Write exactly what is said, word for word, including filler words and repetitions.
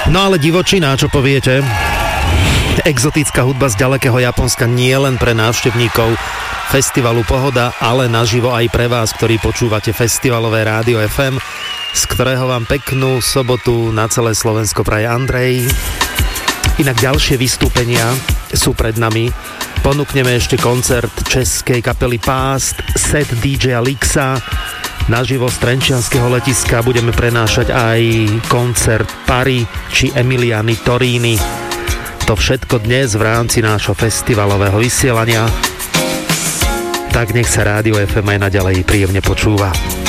No ale divočina, čo poviete? Exotická hudba z ďalekého Japonska nie len pre návštevníkov festivalu Pohoda, ale naživo aj pre vás, ktorí počúvate festivalové rádio ef em, z ktorého vám peknú sobotu na celé Slovensko praje Andrej. Inak ďalšie vystúpenia sú pred nami. Ponúkneme ešte koncert českej kapely Past, set dý džeja Lixa, naživo z Trenčianskeho letiska budeme prenášať aj koncert Pari či Emiliany Torini. To všetko dnes v rámci nášho festivalového vysielania. Tak nech sa rádio ef em aj naďalej príjemne počúva.